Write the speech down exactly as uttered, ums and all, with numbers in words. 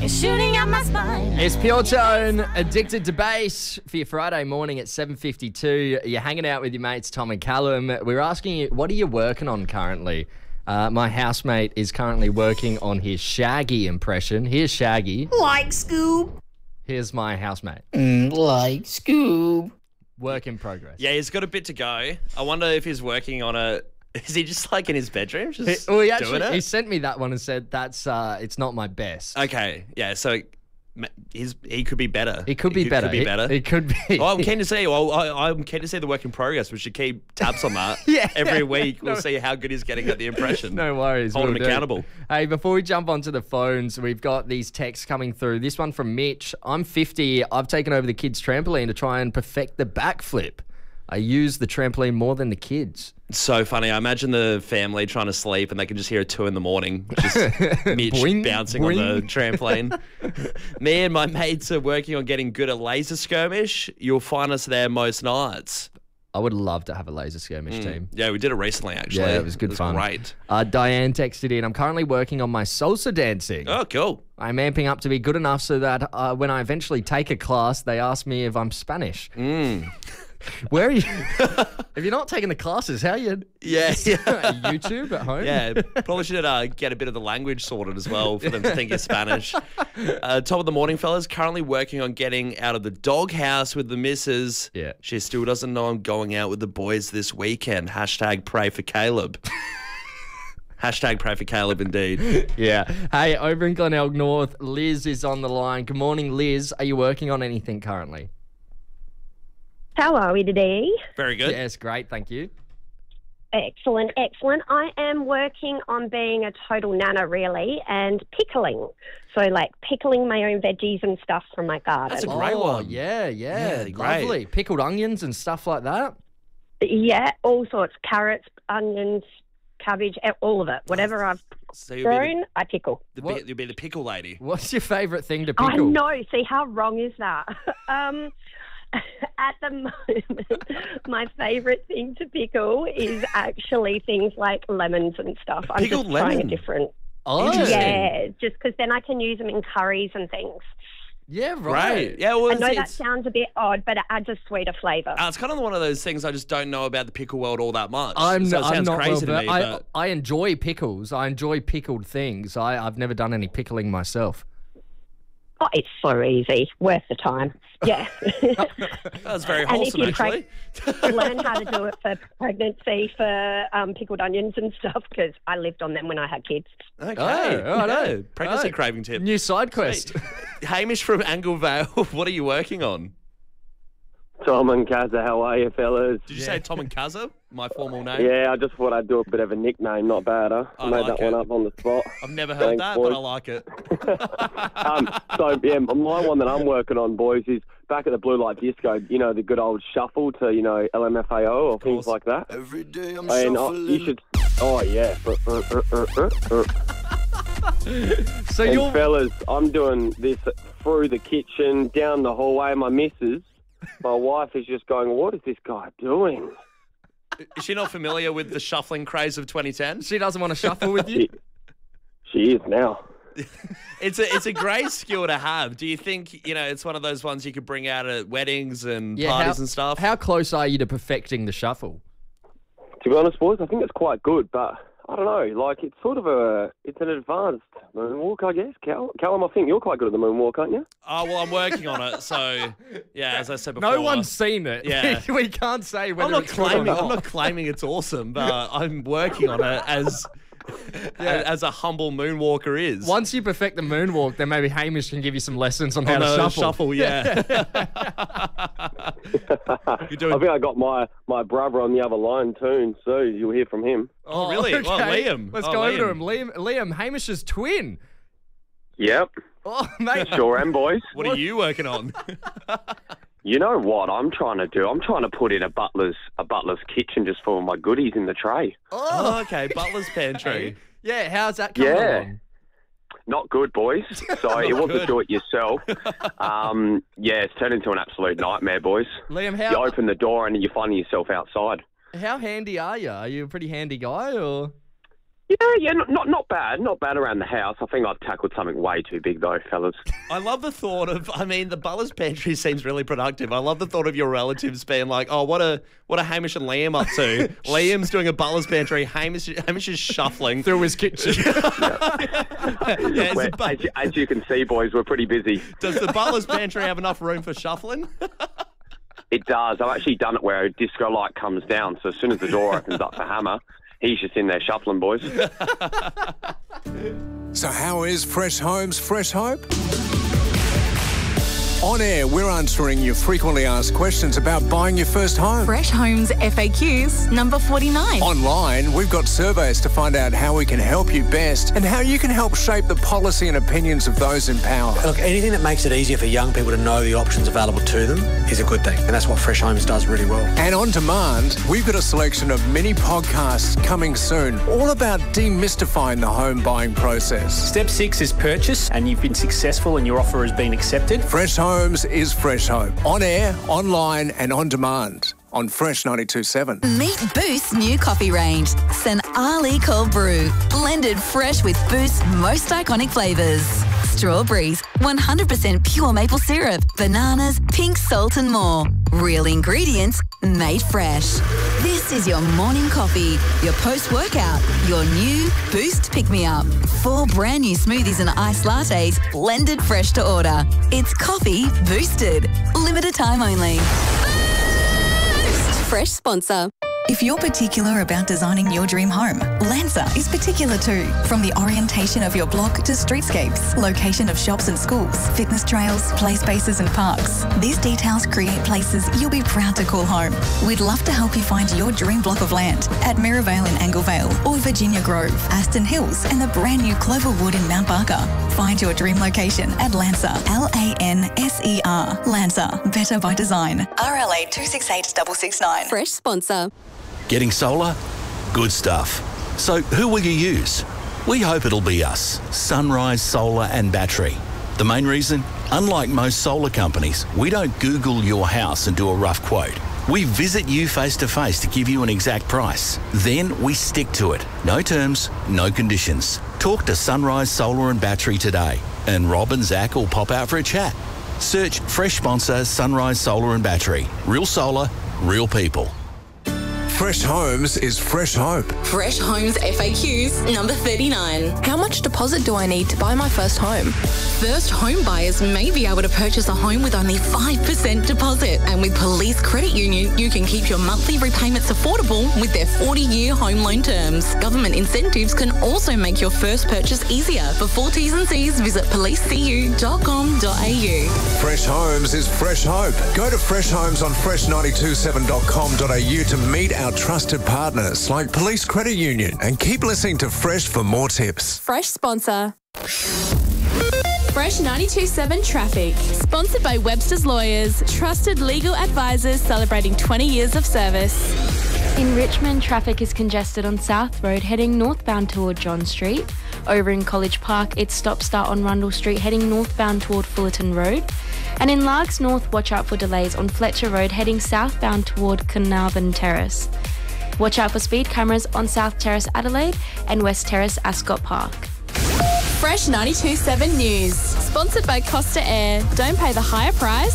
It's shooting up my spine. It's Pure Tone, Addicted to Bass for your Friday morning at seven fifty-two. You're hanging out with your mates Tom and Callum. We're asking you, what are you working on currently? Uh, my housemate is currently working on his Shaggy impression. Here's Shaggy. Like Scoob. Here's my housemate. Mm, like Scoob. Work in progress. Yeah, he's got a bit to go. I wonder if he's working on a... Is he just like in his bedroom? Just He, well, he doing actually it? he sent me that one and said that's uh, it's not my best. Okay, yeah, so ma- he's, he could be better. It could be better. Could be It- better. It, could be. Oh, I'm keen to see. Well, I, I'm keen to see the work in progress. We should keep tabs on that. Yeah. Every week we'll No. see how good he's getting at the impression. No worries. Hold we'll him do. accountable. Hey, before we jump onto the phones, we've got these texts coming through. This one from Mitch. I'm fifty. I've taken over the kids' trampoline to try and perfect the backflip. I use the trampoline more than the kids. So funny. I imagine the family trying to sleep and they can just hear it two in the morning. Just Mitch Boing, bouncing boing. on the trampoline. Me and my mates are working on getting good at laser skirmish. You'll find us there most nights. I would love to have a laser skirmish team. Yeah, we did it recently, actually. Yeah, it was good fun. Great. Uh, Diane texted in, I'm currently working on my salsa dancing. Oh, cool. I'm amping up to be good enough so that uh, when I eventually take a class, they ask me if I'm Spanish. Mm. Where are you? If you're not taking the classes, how are you? Yeah, yeah. YouTube at home? Yeah, probably should uh, get a bit of the language sorted as well for them to think you're Spanish. Uh, top of the morning, fellas. Currently working on getting out of the doghouse with the missus. Yeah. She still doesn't know I'm going out with the boys this weekend. Hashtag pray for Caleb. Hashtag pray for Caleb, indeed. Yeah. Hey, over in Glenelg North, Liz is on the line. Good morning, Liz. Are you working on anything currently? How are we today? Very good. Yes, great. Thank you. Excellent, excellent. I am working on being a total nana, really, and pickling. So, like, pickling my own veggies and stuff from my garden. That's a great oh, one. Yeah, yeah. Yeah, great. Lovely. Pickled onions and stuff like that. Yeah, all sorts. Carrots, onions, cabbage, eh, all of it. Whatever I've So you'll be grown, I pickle. the, the, What? pi- you'll be the pickle lady. What's your favourite thing to I pickle? know. See, how wrong is that? um, at the moment, my favourite thing to pickle is actually things like lemons and stuff. I'm Pickled just trying lemon? a different... Oh, Interesting. Yeah, just because then I can use them in curries and things. Yeah, right. Right. Yeah, well, I it's, know that it's, sounds a bit odd, but it adds a sweeter flavour. uh, it's kind of one of those things I just don't know about the pickle world all that much. I'm, so it I'm sounds not crazy well, to me, I, but... I enjoy pickles. I enjoy pickled things. I, I've never done any pickling myself. Oh, it's so easy. Worth the time. Yeah. That's very And if wholesome, you actually. Learn how to do it for pregnancy, for um, pickled onions and stuff, because I lived on them when I had kids. Okay. Oh, all right, yeah. eh? Pregnancy Oh, craving tip. New side quest. Hamish from Anglevale, what are you working on? Tom and Kazza, how are you, fellas? Did you say Tom and Kazza, my formal name? Yeah, I just thought I'd do a bit of a nickname, not bad, huh? I made like that one it. up on the spot. I've never heard Thanks, that, boys. but I like it. um, so, yeah, my one that I'm working on, boys, is back at the Blue Light Disco, you know, the good old shuffle to, you know, L M F A O or things like that. Every day I'm And uh, shuffling. you should... Oh, yeah. Uh, uh, uh, uh, uh, uh. So And you're... fellas, I'm doing this through the kitchen, down the hallway. My missus, my wife is just going, what is this guy doing? Is she not familiar with the shuffling craze of twenty ten? She doesn't want to shuffle with you? She, she is now. It's a it's a great skill to have. Do you think, you know, it's one of those ones you could bring out at weddings and parties how, and stuff? How close are you to perfecting the shuffle? To be honest, boys, I think it's quite good, but I don't know. Like, it's sort of a, it's an advanced moonwalk, I guess. Cal, Callum, I think you're quite good at the moonwalk, aren't you? Oh, well, I'm working on it. So, yeah, as I said before. No one's seen it. Yeah. we can't say whether I'm not it's good or claiming. not. I'm not claiming it's awesome, but I'm working on it as as a humble moonwalker is. Once you perfect the moonwalk, then maybe Hamish can give you some lessons on how on to the shuffle. shuffle, yeah. You're doing. I think I got my, my brother on the other line too, so you'll hear from him. Oh, really? Well, Liam. Let's Oh, go over to Liam. him. Liam, Liam, Hamish's twin. Yep, Oh, mate. sure am, boys. What are you working on? You know what I'm trying to do? I'm trying to put in a butler's a butler's kitchen just for my goodies in the tray. Oh, okay. Butler's pantry. Yeah, how's that coming Yeah. along? Not good, boys. So it wasn't good. do it yourself. Um, yeah, it's turned into an absolute nightmare, boys. Liam, You how open the door and you're finding yourself outside. how handy are you? Are you a pretty handy guy or? Yeah, yeah, not, not not bad. Not bad around the house. I think I've tackled something way too big, though, fellas. I love the thought of, I mean, the Butler's Pantry seems really productive. I love the thought of your relatives being like, oh, what are, what are Hamish and Liam up to? Liam's doing a Butler's Pantry. Hamish, Hamish is shuffling. Through his kitchen. yeah, is We're- the bu- as, you, as you can see, boys, we're pretty busy. Does the Butler's Pantry have enough room for shuffling? It does. I've actually done it where a disco light comes down, so as soon as the door opens up for Hammer, he's just in there shuffling, boys. So how is Fresh Homes Fresh Hope? On air, we're answering your frequently asked questions about buying your first home. Fresh Homes F A Qs, number forty-nine. Online, we've got surveys to find out how we can help you best and how you can help shape the policy and opinions of those in power. Look, anything that makes it easier for young people to know the options available to them is a good thing. And that's what Fresh Homes does really well. And on demand, we've got a selection of mini podcasts coming soon, all about demystifying the home buying process. Step six is purchase, and you've been successful and your offer has been accepted. Fresh Homes is Fresh Hope. On air, online, and on demand on Fresh ninety-two point seven. Meet Boost's new coffee range. St. Ali Cold Brew. Blended fresh with Boost's most iconic flavours. Strawberries, one hundred percent pure maple syrup, bananas, pink salt and more. Real ingredients, made fresh. This is your morning coffee, your post-workout, your new Boost pick-me-up. Four brand new smoothies and iced lattes, blended fresh to order. It's coffee boosted. Limited time only. Fresh sponsor. If you're particular about designing your dream home, Lanza is particular too. From the orientation of your block to streetscapes, location of shops and schools, fitness trails, play spaces and parks. These details create places you'll be proud to call home. We'd love to help you find your dream block of land at Mirrorvale in Anglevale or Virginia Grove, Aston Hills and the brand new Cloverwood in Mount Barker. Find your dream location at Lancer, L A N S E R. Lancer, better by design. R L A two six eight six six nine. Fresh sponsor. Getting solar? Good stuff. So who will you use? We hope it'll be us, Sunrise Solar and Battery. The main reason? Unlike most solar companies, we don't Google your house and do a rough quote. We visit you face to face to give you an exact price. Then we stick to it. No terms, no conditions. Talk to Sunrise Solar and Battery today, and Rob and Zach will pop out for a chat. Search Fresh Sponsor Sunrise Solar and Battery. Real solar, real people. Fresh Homes is Fresh Hope. Fresh Homes F A Qs, number thirty-nine. How much deposit do I need to buy my first home? First home buyers may be able to purchase a home with only five percent deposit. And with Police Credit Union, you can keep your monthly repayments affordable with their forty-year home loan terms. Government incentives can also make your first purchase easier. For full T's and C's, visit police c u dot com dot a u. Fresh Homes is Fresh Hope. Go to Fresh Homes on fresh nine two seven dot com dot a u to meet our trusted partners like Police Credit Union, and keep listening to Fresh for more tips. Fresh sponsor. Fresh ninety-two point seven Traffic. Sponsored by Webster's Lawyers, trusted legal advisors celebrating twenty years of service. In Richmond, traffic is congested on South Road heading northbound toward John Street. Over in College Park, it's stop-start on Rundle Street heading northbound toward Fullerton Road. And in Largs North, watch out for delays on Fletcher Road heading southbound toward Carnarvon Terrace. Watch out for speed cameras on South Terrace Adelaide and West Terrace Ascot Park. Fresh ninety-two point seven News. Sponsored by Costa Air. Don't pay the higher price.